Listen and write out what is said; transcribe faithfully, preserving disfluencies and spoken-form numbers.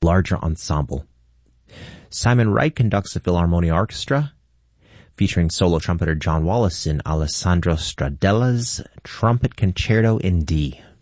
larger ensemble. Simon Wright conducts the Philharmonia Orchestra, featuring solo trumpeter John Wallace in Alessandro Stradella's Trumpet Concerto in D.